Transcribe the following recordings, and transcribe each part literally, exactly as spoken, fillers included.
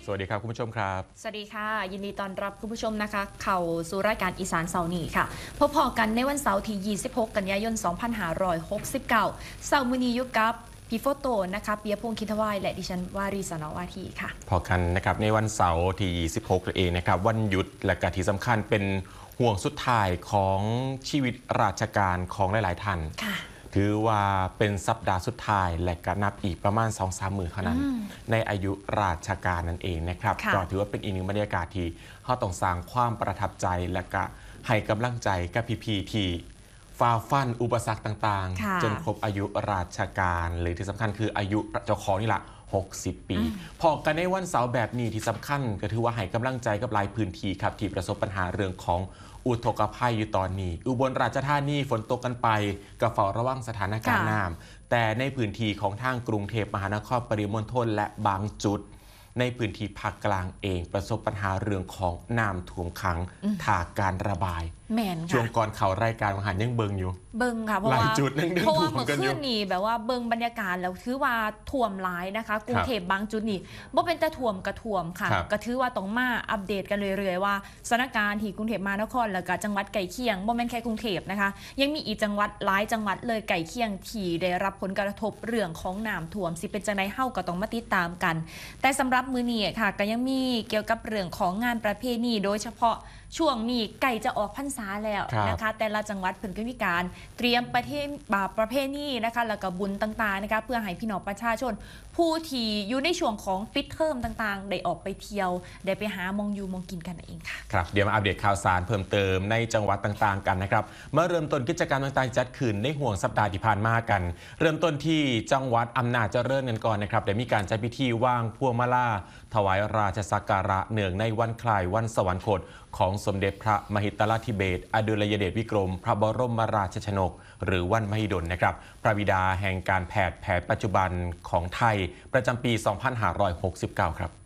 วัสดีครับคุณผู้ชมครับสวัสดีค่ะยินดีต้อนรับคุณผู้ชมนะคะเข้าสู่รายการอีสานเสาร์นี้ค่ะพบพอกันในวันเสาร์ที่ยี่สิบหกกันยายนสองพันห้าร้อยหกสิบเก้าเสาร์มื้อนี้อยู่กับพี่โฟโต้นะคะเปียพงษ์คิทวายและดิฉันวารีสนวาทีค่ะพอกันนะครับในวันเสาร์ที่ยี่สิบหกเองนะครับวันหยุดและก็ที่สำคัญเป็นห่วงสุดท้ายของชีวิตราชการของหลายๆท่านถือว่าเป็นสัปดาห์สุดท้ายและก็นับอีกประมาณ สองถึงสาม มื้อเท่านั้นในอายุราชการนั่นเองนะครับก็ถือว่าเป็นอีกหนึ่งบรรยากาศที่เขาต้องสร้างความประทับใจและก็ให้กำลังใจกับพี่ๆที่ฝ่าฟันอุปสรรคต่างๆจนครบอายุราชการหรือที่สำคัญคืออายุเจ้าของนี่แหละหกสิบ ปีพอกันในวันเสาร์แบบนี้ที่สำคัญก็ถือว่าให้กำลังใจกับหลายพื้นที่ครับที่ประสบปัญหาเรื่องของอุทกภัยอยู่ตอนนี้อุบลราชธานีฝนตกกันไปก็เฝ้าระวังสถานการณ์น้ำแต่ในพื้นที่ของทางกรุงเทพมหานครปริมณฑลและบางจุดในพื้นที่ภาคกลางเองประสบปัญหาเรื่องของน้ำท่วมขังถากการระบายแม่นค่ะช่วงก่อนข่าวรายการมหันยังเบิงอยู่เบิงค่ะเพราะว่าเพราะว่าเมื่อคืนนี้แบบว่าเบิงบรรยากาศแล้วถือว่าท่วมหลายนะคะกรุงเทพบางจุดนี่บ่เป็นแต่ท่วมกระท่วมค่ะก็ถือว่าต้องมาอัปเดตกันเรื่อยๆว่าสถานการณ์ที่กรุงเทพมหานครแล้วก็จังหวัดใกล้เคียงบ่แม่นแค่กรุงเทพนะคะยังมีอีกจังหวัดหลายจังหวัดเลยใกล้เคียงที่ได้รับผลกระทบเรื่องของน้ำท่วมสิเป็นจังได๋เฮาก็ต้องมาติดตามกันแต่สำหรับมื้อนี้ค่ะก็ยังมีเกี่ยวกับเรื่องของงานประเพณีโดยเฉพาะช่วงนี้ไก่จะออกพรรษาแล้วนะคะแต่ละจังหวัดเพิ่นก็มีการเตรียมประเทศประเพณีนะคะแล้วก็บุญต่างๆนะคะเพื่อให้พี่น้องประชาชนผู้ที่อยู่ในช่วงของปิดเทอมต่างๆได้ออกไปเที่ยวได้ไปหามองอยู่มองกินกันเองค่ะครับเดี๋ยวมาอัปเดตข่าวสารเพิ่มเติมในจังหวัดต่างๆกันนะครับเมื่อเริ่มต้นกิจกรรมต่างๆจัดขึ้นในห่วงสัปดาห์ที่ผ่านมากันเริ่มต้นที่จังหวัดอำนาจเจริญกันก่อนนะครับได้มีการจัดพิธีว่างพวงมาลาถวายราชสักการะเนื่องในวันคล้ายวันสวรรคตของสมเด็จพระมหิตลธิเบศรอดุลยเดชวิกรมพระบรมราชชนกหรือวันมหิดลนะครับพระบิดาแห่งการแพทย์แผนปัจจุบันของไทยประจำปี สองพันห้าร้อยหกสิบเก้า ครับ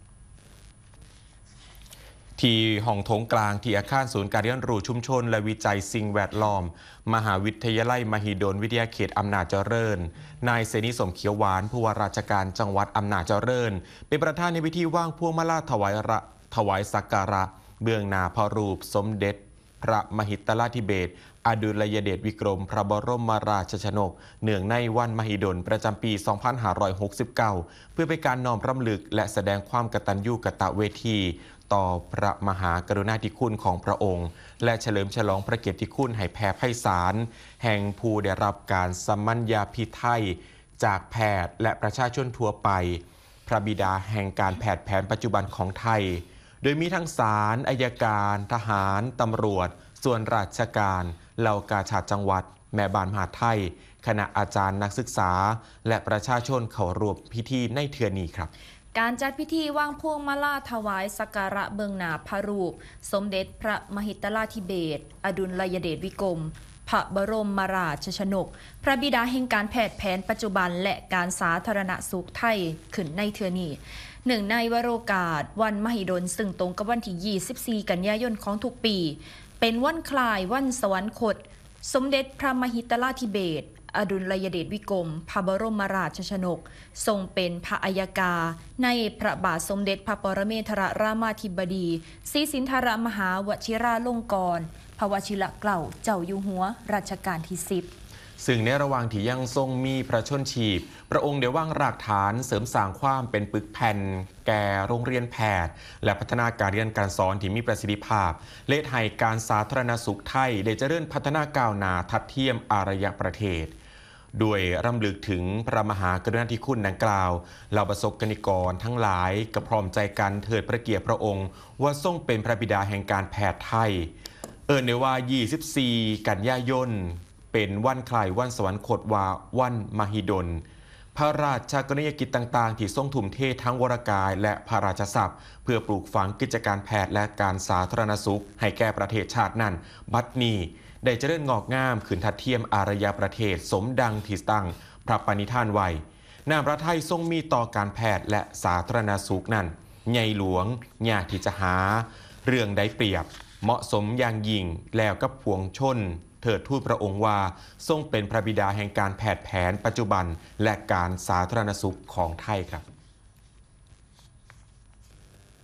ที่ห้องโถงกลางที่อาคารศูนย์การเรียนรู้ชุมชนและวิจัยสิ่งแวดล้อมมหาวิทยาลัยมหิดลวิทยาเขตอำนาจเจริญนายเสนีสมเขียวหวานผู้ว่าราชการจังหวัดอำนาจเจริญเป็นประธานในพิธีว่างพวงมาลาถวายระถวายสักการะเบื้องหน้าพระรูปสมเด็จพระมหิตลธิเบศรอดุลยเดชวิกรมพระบรมราชชนกเนื่องในวันมหิดลประจำปี สองพันห้าร้อยหกสิบเก้า เพื่อเป็นการน้อมรำลึกและแสดงความกตัญญูกตเวทีต่อพระมหากรุณาธิคุณของพระองค์และเฉลิมฉลองพระเกียรติคุณให้แผ่ไพศาลแห่งผู้ได้รับการสมัญญาภิไธยจากแพทย์และประชาชนทั่วไปพระบิดาแห่งการแพทย์แผนปัจจุบันของไทยโดยมีทั้งศาลอัยการทหารตำรวจส่วนราชการเหล่ากาชาดจังหวัดแม่บ้านมหาดไทยคณะอาจารย์นักศึกษาและประชาชนเข้าร่วมพิธีในเทื่อนี้ครับการจัดพิธีว่างพวงมาลาถวายสักการะเบื้องหน้าพระรูปสมเด็จพระมหิตลธิเบศรอดุลยเดชวิกรมพระบรมราชชนกพระบิดาแห่งการแพทย์แผนปัจจุบันและการสาธารณสุขไทยขึ้นในเทื่อนี้หนึ่งในวโรกาสวันมหิดลซึ่งตรงกับวันที่ยี่สิบสี่กันยายนของทุกปีเป็นวันคล้ายวันสวรรคตสมเด็จพระมหิตลธิเบศรอดุลยเดชวิกรมพระบรมราชชนกทรงเป็นพระอัยกาในพระบาทสมเด็จพระปรเมนทรรามาธิบดีศรีสินธารมหาวชิราลงกรณ์พระวชิรเกล้าเจ้าอยู่หัวรัชกาลที่สิบซึ่งในระหว่างที่ยังทรงมีพระชนชีพพระองค์ได้วางรากฐานเสริมสร้างความเป็นปึกแผ่นแก่โรงเรียนแพทย์และพัฒนาการเรียนการสอนที่มีประสิทธิภาพและให้การสาธารณสุขไทยได้เจริญพัฒนาก้าวหน้าทัดเทียมอารยประเทศด้วยรำลึกถึงพระมหากรุณาธิคุณดังกล่าวเหล่าประสบกนิกรทั้งหลายก็พร้อมใจกันเทิดพระเกียรติพระองค์ว่าทรงเป็นพระบิดาแห่งการแพทย์ไทยเอิ้นได้ว่ายี่สิบสี่กันยายนเป็นวันคล้ายวันสวรรคตว่าวันมหิดลพระราชกรณียกิจต่างๆที่ทรงทุ่มเททั้งวรกายและพระราชทรัพย์เพื่อปลูกฝังกิจการแพทย์และการสาธารณสุขให้แก่ประเทศชาตินั้นบัดนี้ได้เจริญงอกงามขึ้นทัดเทียมอารยประเทศสมดังที่ตั้งพระปณิธานไว้น้ำพระทัยทรงมีต่อการแพทย์และสาธารณสุขนั้นใหญ่หลวงยากที่จะหาเรื่องได้เปรียบเหมาะสมอย่างยิ่งแล้วกับปวงชนเถิดทูตพระองค์ว่าทรงเป็นพระบิดาแห่งการแพทย์แผนปัจจุบันและการสาธารณสุขของไทยครับ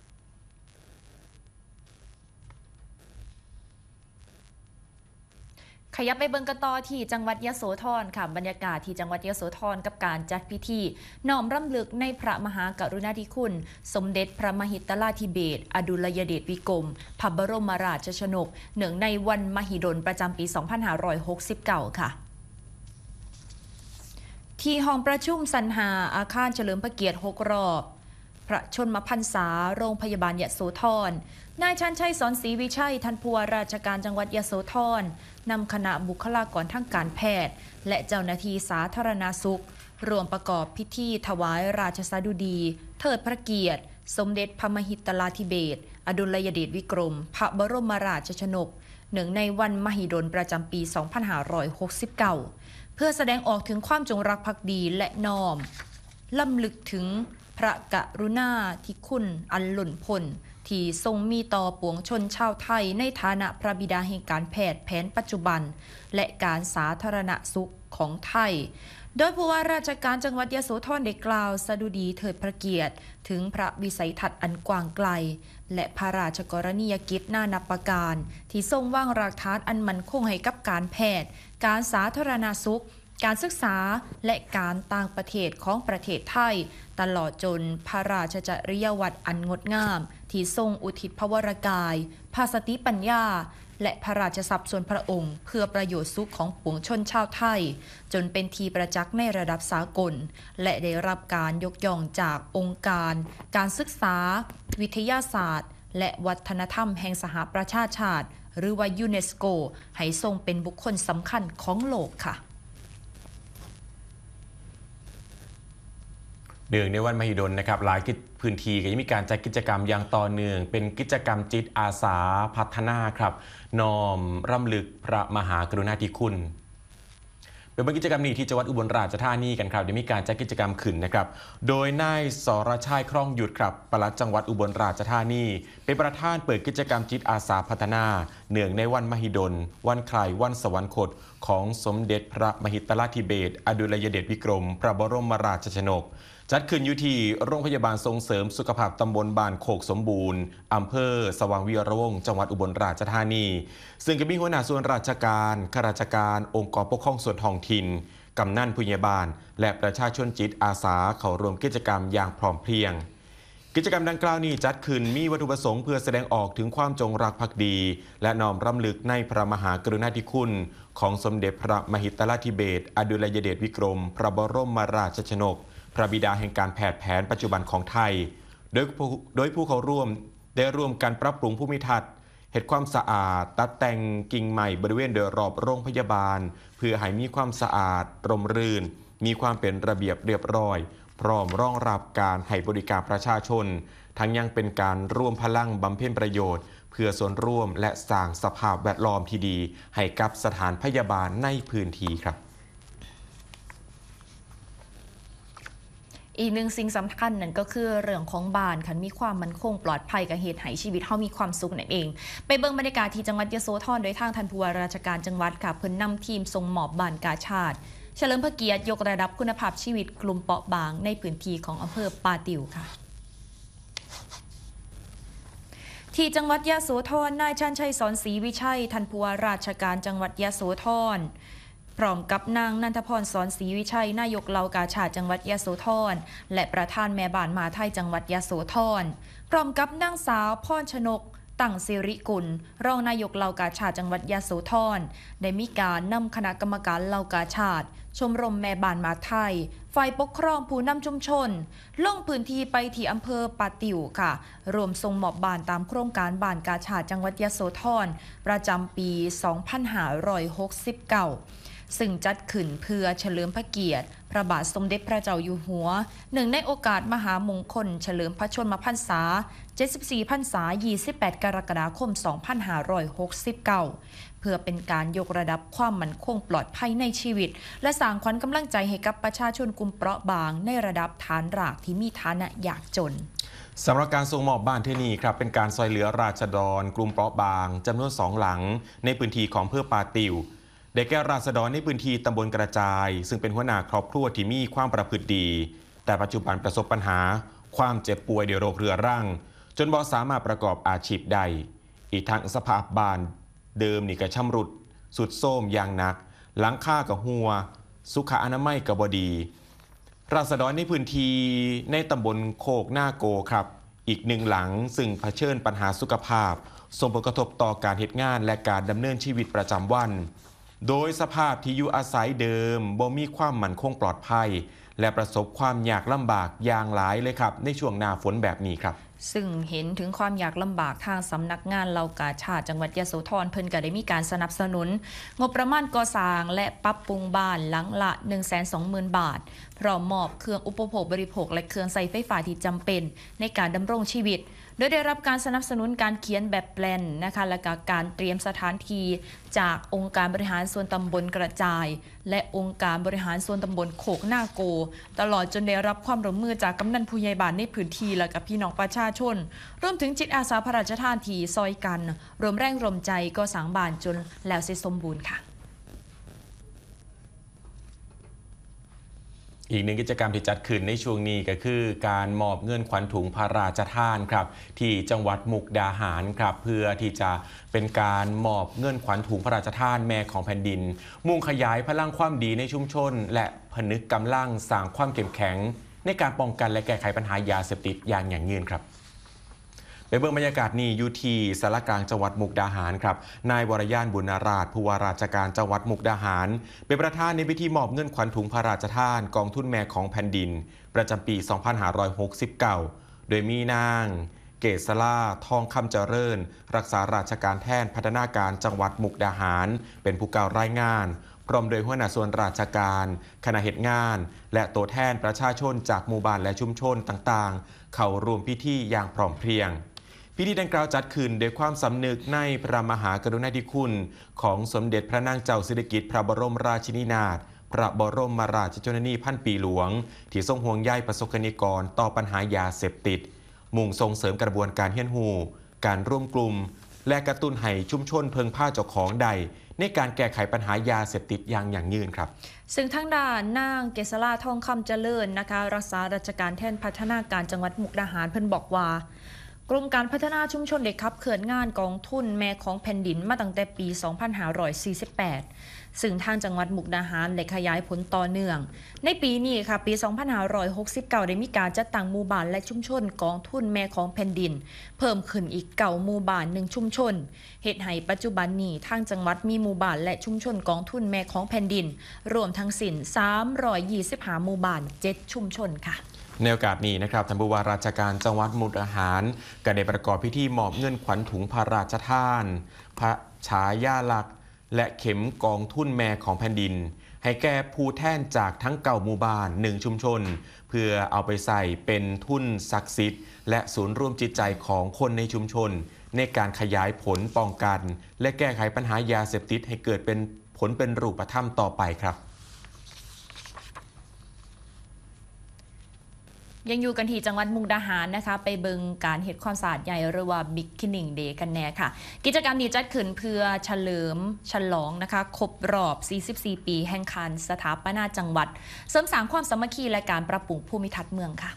ยับไปเบิงกันต่อที่จังหวัดยโสธรค่ะบรรยากาศที่จังหวัดยโสธรกับการจัดพิธีน้อมรำลึกในพระมหากรุณาธิคุณสมเด็จพระมหิตลาธิเบศรอดุลยเดชวิกรมพระบรมราชชนกเนื่องในวันมหิดลประจำปี สองพันห้าร้อยหกสิบเก้า ค่ะที่ห้องประชุมสรรหาอาคารเฉลิมพระเกียรติหกรอบพระชนมพรรษาโรงพยาบาลยโสธรนายชันชัยสอนศรีวิชัยท่านผู้ว่าราชการจังหวัดยโสธรนำคณะบุคลากรทางการแพทย์และเจ้าหน้าที่สาธารณสุขรวมประกอบพิธีถวายราชสดุดีเทิดพระเกียรติสมเด็จพระมหิตลาธิเบศรอดุลยเดชวิกรมพระบรมราชชนกเนื่องในวันมหิดลประจำปี สองพันห้าร้อยหกสิบเก้า เพื่อแสดงออกถึงความจงรักภักดีและน้อมล้ำลึกถึงพระกรุณาธิคุณอันล้นพ้นที่ทรงมีต่อปวงชนชาวไทยในฐานะพระบิดาแห่งการแพทย์แผนปัจจุบันและการสาธารณสุขของไทยโดยผู้ว่าราชการจังหวัดยโสธรได้กล่าวสดุดีเทิดพระเกียรติถึงพระวิสัยทัศน์อันกว้างไกลและพระราชกรณียกิจนานับประการที่ทรงวางรากฐานอันมั่นคงให้กับการแพทย์การสาธารณสุขการศึกษาและการต่างประเทศของประเทศไทยตลอดจนพระราชจริยวัตรอันงดงามที่ทรงอุทิศพระวรกายภาสติปัญญาและพระราชทรัพย์ส่วนพระองค์เพื่อประโยชน์สุขของปวงชนชาวไทยจนเป็นที่ประจักษ์ในระดับสากลและได้รับการยกย่องจากองค์การการศึกษาวิทยาศาสตร์และวัฒนธรรมแห่งสหประชาชาติหรือว่ายูเนสโกให้ทรงเป็นบุคคลสำคัญของโลกค่ะเนื่องในวันมหิดลนะครับหลายพื้นที่ก็ยังมีการจัดกิจกรรมอย่างต่อเนื่องเป็นกิจกรรมจิตอาสาพัฒนาครับน้อมรำลึกพระมหากรุณาธิคุณเป็นกิจกรรมนี้ที่จังหวัดอุบลราชธานีกันครับได้มีการจัดกิจกรรมขึ้นนะครับโดยนายสรชัยคล่องหยุดครับปลัดจังหวัดอุบลราชธานีเป็นประธานเปิดกิจกรรมจิตอาสาพัฒนาเนื่องในวันมหิดลวันคล้ายวันสวรรคตของสมเด็จพระมหิตลาธิเบศรอดุลยเดชวิกรมพระบรมราชชนกจัดขึ้นอยู่ที่โรงพยาบาลส่งเสริมสุขภาพตำบลบ้านโคกสมบูรณ์อำเภอสว่างวีระวงศ์จังหวัดอุบลราชธานีซึ่งก็มีหัวหน้าส่วนราชการข้าราชการองค์กรปกครองส่วนท้องถิ่นกำนันผู้ใหญ่บ้านและประชาชนจิตอาสาเข้าร่วมกิจกรรมอย่างพร้อมเพรียงกิจกรรมดังกล่าวนี้จัดขึ้นมีวัตถุประสงค์เพื่อแสดงออกถึงความจงรักภักดีและน้อมรำลึกในพระมหากรุณาธิคุณของสมเด็จพระมหิตลาธิเบศรอดุลยเดชวิกรมพระบรมราชชนกพระบิดาแห่งการแพทย์แผนปัจจุบันของไทยโดยโดยผู้เข้าร่วมได้ร่วมกันปรับปรุงภูมิทัศน์เฮ็ดความสะอาดตัดแต่งกิ่งไม้บริเวณโดยรอบโรงพยาบาลเพื่อให้มีความสะอาดร่มรื่นมีความเป็นระเบียบเรียบร้อยพร้อมรองรับการให้บริการประชาชนทั้งยังเป็นการร่วมพลังบำเพ็ญประโยชน์เพื่อส่วนร่วมและสร้างสภาพแวดล้อมที่ดีให้กับสถานพยาบาลในพื้นที่ครับอีกหนึ่งสิ่งสำคัญนั่นก็คือเรื่องของบ้านค่ะมีความมั่นคงปลอดภัยกับเหตุให้ชีวิตเฮามีความสุขนั่นเองไปเบิ่งบรรยากาศที่จังหวัดยโสธรโดยทางท่านผู้ว่าราชการจังหวัดค่ะเพิ่นนำทีมส่งมอบบ้านกาชาดเฉลิมพระเกียรติยกระดับคุณภาพชีวิตกลุ่มเปราะบางในพื้นที่ของอำเภอปาติ๋วค่ะที่จังหวัดยโสธรนายชันชัยสอนศรีวิชัยท่านผู้ว่าราชการจังหวัดยโสธรพร้อมกับนางนันทพรสอนศรีวิชัยนายกเหล่ากาชาดจังหวัดยโสธรและประธานแม่บ้านมหาไทยจังหวัดยโสธรพร้อมกับนางสาวพรชนกตั้งสิริกุลรองนายกเหล่ากาชาดจังหวัดยโสธรได้มีการนำคณะกรรมการเหล่ากาชาดชมรมแม่บ้านมหาไทยฝ่ายปกครองผู้นำชุมชนลงพื้นที่ไปที่อำเภอปาติ๋วค่ะรวมส่งมอบบ้านตามโครงการบ้านกาชาดจังหวัดยโสธรประจำปี สองพันห้าร้อยหกสิบเก้าซึ่งจัดขึ้นเพื่อเฉลิมพระเกียรติพระบาทสมเด็จพระเจ้าอยู่หัวหนึ่งในโอกาสมหามงคลเฉลิมพระชนมพรรษาเจ็ดสิบสี่พรรษายี่สิบแปดกรกฎาคมสองพันห้าร้อยหกสิบเก้าเพื่อเป็นการยกระดับความมั่นคงปลอดภัยในชีวิตและสร้างขวัญกำลังใจให้กับประชาชนกลุ่มเปราะบางในระดับฐานรากที่มีฐานะยากจนสำหรับการส่งมอบบ้านที่นี่ครับเป็นการซอยเหลือราษฎรกลุ่มเปราะบางจำนวนสองหลังในพื้นที่ของอำเภอปาติ๋วได้แก่ราษฎรในพื้นที่ตำบลกระจายซึ่งเป็นหัวหน้าครอบครัวที่มีความประพฤติดีแต่ปัจจุบันประสบปัญหาความเจ็บป่วยด้วยโรคเรื้อรังจนบ่สามารถประกอบอาชีพได้อีกทั้งสภาพบ้านเดิมนี่ก็ชำรุดสุดโทรมอย่างหนักหลังค่ากับหัวสุขอนามัยกับบดีราษฎรในพื้นที่ในตำบลโคกหน้าโกครับอีกหนึ่งหลังซึ่งเผชิญปัญหาสุขภาพส่งผลกระทบต่อการเหตุงานและการดำเนินชีวิตประจำวันโดยสภาพที่อยู่อาศัยเดิมบ่มีความมั่นคงปลอดภัยและประสบความยากลำบากอย่างหลายเลยครับในช่วงหน้าฝนแบบนี้ครับซึ่งเห็นถึงความยากลำบากทางสำนักงานเหล่ากาชาดจังหวัดยโสธรเพิ่นก็ได้มีการสนับสนุนงบประมาณก่อสร้างและปรับปรุงบ้านหลังละ หนึ่งแสนสองหมื่น บาทพร้อมมอบเครื่องอุปโภคบริโภคและเครื่องใช้ไฟฟ้าที่จำเป็นในการดำรงชีวิตโดยได้รับการสนับสนุนการเขียนแบบแปลนนะคะและก็การเตรียมสถานที่จากองค์การบริหารส่วนตำบลกระจายและองค์การบริหารส่วนตำบลโคกหน้าโกตลอดจนได้รับความร่วมมือจากกำนันผู้ใหญ่บ้านในพื้นที่และกับพี่น้องประชาชนรวมถึงจิตอาสาพระราชทานที่ซอยกันรวมแรงรวมใจก็สร้างบ้านจนแล้วเสร็จสมบูรณ์ค่ะอีกหนึ่งกิจกรรมที่จัดขึ้นในช่วงนี้ก็คือการมอบเงินขวัญถุงพระราชทานครับที่จังหวัดมุกดาหารครับเพื่อที่จะเป็นการมอบเงินขวัญถุงพระราชทานแม่ของแผ่นดินมุ่งขยายพลังความดีในชุมชนและผนึกกำลังสร้างความเข้มแข็งในการป้องกันและแก้ไขปัญหายาเสพติดอย่างยั่งยืนครับไปเบิ่งบรรยากาศนี้อยู่ที่สารกลางจังหวัดมุกดาหารครับนายวรย่านบุญนาราชผู้ว่าราชการจังหวัดมุกดาหารเป็นประธานในพิธีมอบเงินขวัญถุงพระราชทานกองทุนแม่ของแผ่นดินประจำปี สองพันห้าร้อยหกสิบเก้า โดยมีนางเกษราทองคำเจริญรักษาราชการแทนพัฒนาการจังหวัดมุกดาหารเป็นผู้กล่าวรายงานพร้อมโดยหัวหน้าส่วนราชการคณะเหตุงานและตัวแทนประชาชนจากหมู่บ้านและชุมชนต่างๆเข้าร่วมพิธีอย่างพร้อมเพรียงพิธีดังกล่าวจัดขึ้นด้วยความสำนึกในพระมหากรุณาธิคุณของสมเด็จพระนางเจ้าสิริกิติ์พระบรมราชินีนาถพระบรมราชชนนีพันปีหลวงที่ทรงห่วงใยประสบกรณิกรต่อปัญหายาเสพติดมุ่งส่งเสริมกระบวนการเฮียนฮู้การร่วมกลุ่มและกระตุ้นให้ชุมชนเพิงผ้าเจ้าของใดในการแก้ไขปัญหายาเสพติดอย่างยั่งยืนครับซึ่งทางด้านนางเกษราทองคำเจริญนะคะรักษาราชการแทนพัฒนาการจังหวัดมุกดาหารเพิ่นบอกว่ากรมการพัฒนาชุมชนได้ขับเคลื่อนงานกองทุนแม่ของแผ่นดินมาตั้งแต่ปี สองพันห้าร้อยสี่สิบแปด ซึ่งทางจังหวัดมุกดาหารได้ขยายผลต่อเนื่องในปีนี้ค่ะปี สองพันห้าร้อยหกสิบเก้า ได้มีการจัดตั้งหมู่บ้านและชุมชนกองทุนแม่ของแผ่นดินเพิ่มขึ้นอีกเก้าหมู่บ้านหนึ่งชุมชนเฮ็ดให้ปัจจุบันนี้ทางจังหวัดมีหมู่บ้านและชุมชนกองทุนแม่ของแผ่นดินรวมทั้งสิ้นสามร้อยยี่สิบห้าหมู่บ้านเจ็ดชุมชนค่ะในโอกาสนี้นะครับท่านผู้ว่าราชการจังหวัดมุกดาหารก็ได้ประกอบพิธีมอบเงินขวัญถุงพระราชทานพระฉายาลักษณ์และเข็มกองทุนแม่ของแผ่นดินให้แก่ผู้แทนจากทั้งเก่าหมู่บ้านหนึ่งชุมชนเพื่อเอาไปใส่เป็นทุนศักดิ์สิทธิ์และศูนย์รวมจิตใจของคนในชุมชนในการขยายผลป้องกันและแก้ไขปัญหายาเสพติดให้เกิดเป็นผลเป็นรูปธรรมต่อไปครับยังอยู่กันที่จังหวัดมุกดาหารนะคะไปเบิงการเฮ็ดความสะอาดใหญ่หรือว่าบิ๊กคินนิ่งเดย์กันแน่ค่ะกิจกรรมนี้จัดขึ้นเพื่อเฉลิมฉลองนะคะครบรอบสี่สิบสี่ปีแห่งการสถาปนาจังหวัดเสริมสร้างความสามัคคีและการปรับปรุงภูมิทัศน์เมืองค่ะ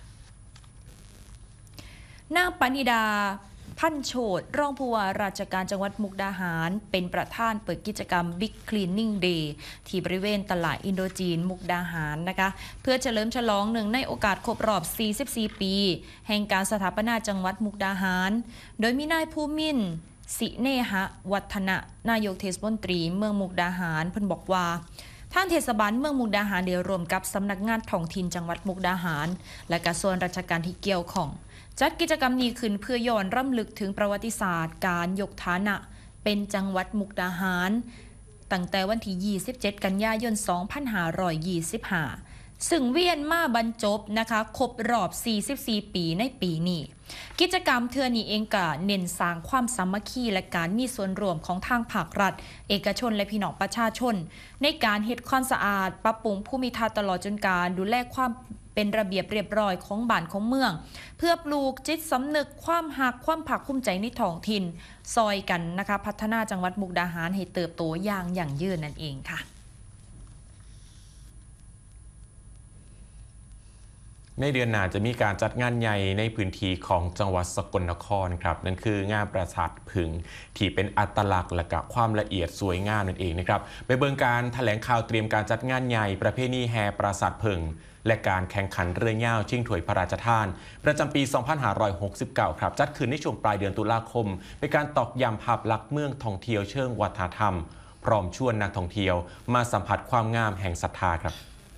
นางปณิดาพันโชติรองผู้ว่าราชการจังหวัดมุกดาหารเป็นประธานเปิดกิจกรรม Big Cleaning Day ที่บริเวณตลาดอินโดจีนมุกดาหารนะคะเพื่อเฉลิมฉลองหนึ่งในโอกาสครบรอบสี่สิบสี่ปีแห่งการสถาปนาจังหวัดมุกดาหารโดยมีนายภูมินทร์สิเนหะวัฒนะนายกเทศมนตรีเมืองมุกดาหารเพิ่นบอกว่าทางเทศบาลเมืองมุกดาหารได้ร่วมกับสำนักงานท้องถิ่นจังหวัดมุกดาหารและกระทรวงราชการที่เกี่ยวข้องจัดกิจกรรมนี้ขึ้นเพื่อย้อนรำลึกถึงประวัติศาสตร์การยกฐานะเป็นจังหวัดมุกดาหารตั้งแต่วันที่ยี่สิบเจ็ดกันยายนสองพันห้าร้อยยี่สิบห้าซึ่งเวียนมาบรรจบนะคะครบรอบสี่สิบสี่ปีในปีนี้กิจกรรมเทื่อนี้เองก็เน้นสร้างความสามัคคีและการมีส่วนร่วมของทางภาครัฐเอกชนและพี่น้องประชาชนในการเฮ็ดความสะอาดปรับปรุงภูมิทัศน์ตลอดจนการดูแลความเป็นระเบียบเรียบร้อยของบ้านของเมืองเพื่อปลูกจิตสำนึกความหักความภาคภูมิใจในท้องถิ่นซอยกันนะคะพัฒนาจังหวัดมุกดาหารให้เติบโตอย่างยั่งยืนนั่นเองค่ะในเดือนหน้าจะมีการจัดงานใหญ่ในพื้นที่ของจังหวัดสกลนครครับนั่นคืองานปราสาทผึ่งที่เป็นอัตลักษณ์และก็ความละเอียดสวยงามนั่นเองนะครับไปเบิ่งการแถลงข่าวเตรียมการจัดงานใหญ่ประเพณีแห่ปราสาทผึ่งและการแข่งขันเรือยาวชิงถ้วยพระราชทานประจำปี สองพันห้าร้อยหกสิบเก้า ครับจัดขึ้นในช่วงปลายเดือนตุลาคมเป็นการตอกย้ำภาพลักษณ์เมืองท่องเที่ยวเชิงวัฒนธรรมพร้อมชวนนักท่องเที่ยวมาสัมผัสความงามแห่งศรัทธาครับ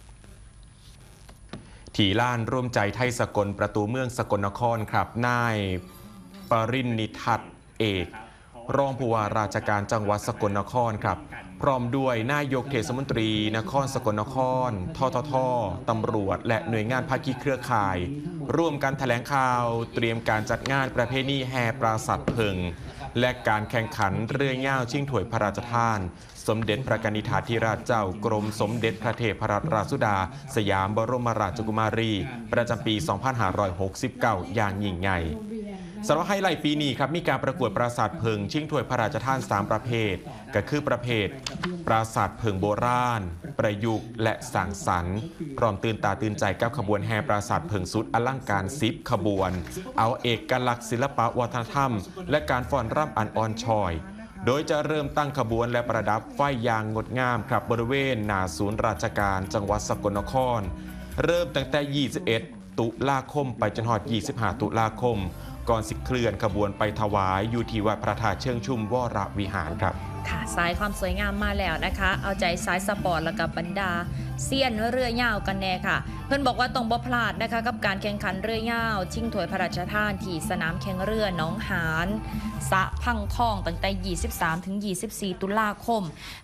ที่ล้านร่วมใจไทยสกลประตูเมืองสกลนครครับนายปรินิทัศน์เอกรองผู้ว่าราชการจังหวัดสกลนครครับพร้อมด้วยนายกเทศมนตรีนครสกลนครทททตำรวจและหน่วยงานภาคีเครือข่ายร่วมกันแถลงข่าวเตรียมการจัดงานประเพณีแห่ปราสาทผึ่งและการแข่งขันเรือยาวชิงถ้วยพระราชทานสมเด็จพระกนิษฐาธิราชเจ้ากรมสมเด็จพระเทพรัตนราชสุดาสยามบรมราชกุมารีประจำปี สองพันห้าร้อยหกสิบเก้า อย่างยิ่งใหญ่สำหรับไฮไลท์ปีนี้ครับมีการประกวดปราสาทผึ่งชิงถ้วยพระราชทานสามประเภทก็คือประเภทปราสาทผึ่งโบราณประยุกต์และสร้างสรรค์พร้อมตื่นตาตื่นใจกับขบวนแห่ปราสาทผึ่งสุดอลังการสิบขบวนเอาเอกลักษณ์ศิลปวัฒนธรรมและการฟ้อนรำอันอ่อนช้อยโดยจะเริ่มตั้งขบวนและประดับไฟยางงดงามครับบริเวณหน้าศูนย์ราชการจังหวัดสกลนครเริ่มตั้งแต่ยี่สิบเอ็ดตุลาคมไปจนถึงยี่สิบห้าตุลาคมก่อนสิเคลื่อนขบวนไปถวายอยู่ที่วัดพระธาตุเชิงชุมวรวิหารครับค่ะสายความสวยงามมาแล้วนะคะเอาใจสายสปอร์ตและกับบรรดาเซียนเรือยาวกันแน่ค่ะเพื่อนบอกว่าต้องบ่พลาดนะคะกับการแข่งขันเรือยาวชิงถ้วยพระราชทานที่สนามแข่งเรือหนองหานสะพังทองตั้งแต่ยี่สิบสามถึงยี่สิบสี่ตุลาคม